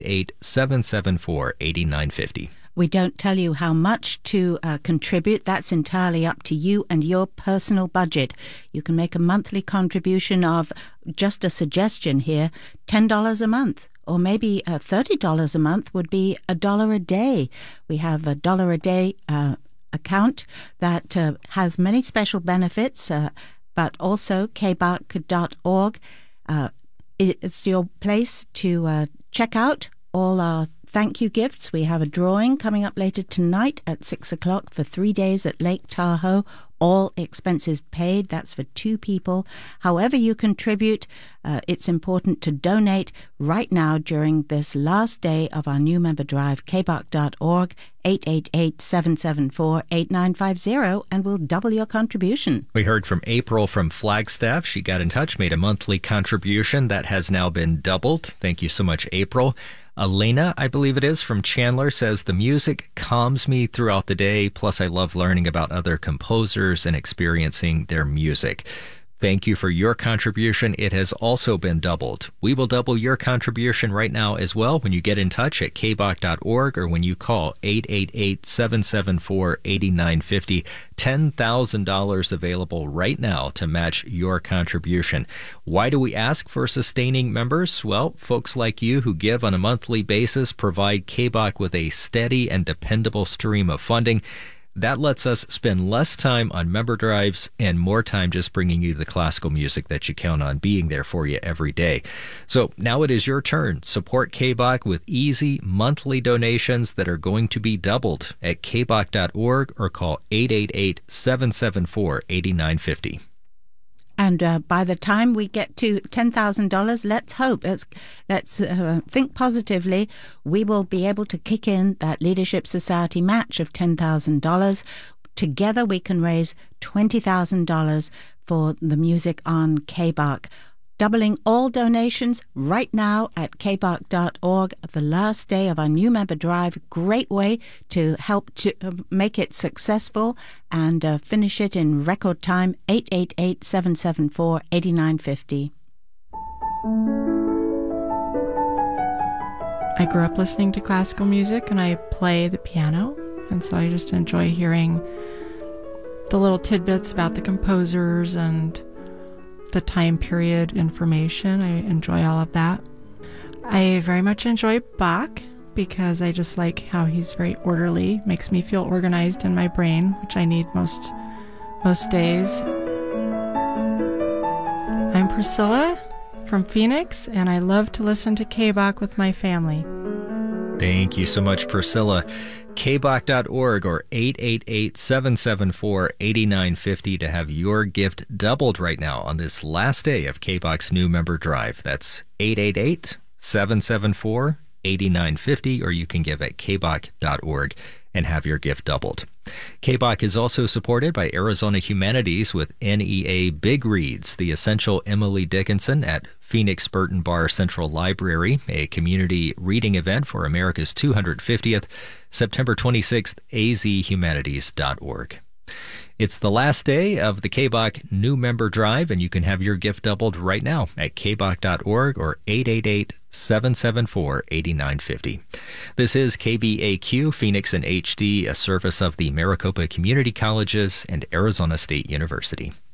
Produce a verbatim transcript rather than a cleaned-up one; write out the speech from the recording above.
eight seven seven four, eight nine five zero. We don't tell you how much to uh, contribute. That's entirely up to you and your personal budget. You can make a monthly contribution of, just a suggestion here, ten dollars a month. Or maybe uh, thirty dollars a month would be a dollar a day. We have a dollar a day uh, account that uh, has many special benefits, uh, but also k b a c dot org. Uh, it's your place to uh, check out all our thank you gifts. We have a drawing coming up later tonight at six o'clock for three days at Lake Tahoe. All expenses paid. That's for two people. However you contribute, uh, it's important to donate right now during this last day of our new member drive, k b a c dot org, eight eight eight, seven seven four, eight nine five zero, and we'll double your contribution. We heard from April from Flagstaff. She got in touch, made a monthly contribution. That has now been doubled. Thank you so much, April. Elena, I believe it is, from Chandler, says, the music calms me throughout the day, plus I love learning about other composers and experiencing their music. Thank you for your contribution. It has also been doubled. We will double your contribution right now as well when you get in touch at k b a c dot org or when you call eight eight eight, seven seven four, eight nine five zero. ten thousand dollars available right now to match your contribution. Why do we ask for sustaining members? Well, folks like you who give on a monthly basis provide K B A C with a steady and dependable stream of funding. That lets us spend less time on member drives and more time just bringing you the classical music that you count on being there for you every day. So now it is your turn. Support K B A C with easy monthly donations that are going to be doubled at k b a c dot org or call eight eight eight, seven seven four, eight nine five zero. And uh, by the time we get to ten thousand dollars, let's hope, let's, let's uh, think positively, we will be able to kick in that Leadership Society match of ten thousand dollars. Together we can raise twenty thousand dollars for the music on K B A C. Doubling all donations right now at k b a c dot org, the last day of our new member drive. Great way to help to make it successful and uh, finish it in record time. eight eight eight, seven seven four, eight nine five zero. I grew up listening to classical music and I play the piano, and so I just enjoy hearing the little tidbits about the composers and the time period information. I enjoy all of that. I very much enjoy Bach because I just like how he's very orderly, makes me feel organized in my brain, which I need most most days. I'm Priscilla from Phoenix, and I love to listen to K B A C with my family. Thank you so much, Priscilla. k b a c dot org or eight eight eight, seven seven four, eight nine five zero to have your gift doubled right now on this last day of K B A C's new member drive. That's eight eight eight, seven seven four, eight nine five zero, or you can give at k b a c dot org and have your gift doubled. K B A C is also supported by Arizona Humanities with N E A Big Reads, the essential Emily Dickinson at Phoenix Burton Bar Central Library, a community reading event for America's two hundred fiftieth, September twenty-sixth, a z humanities dot org. It's the last day of the K B A C new member drive, and you can have your gift doubled right now at k b a c dot org or eight eight eight, seven seven four, eight nine five zero. This is K B A Q Phoenix in H D, a service of the Maricopa Community Colleges and Arizona State University.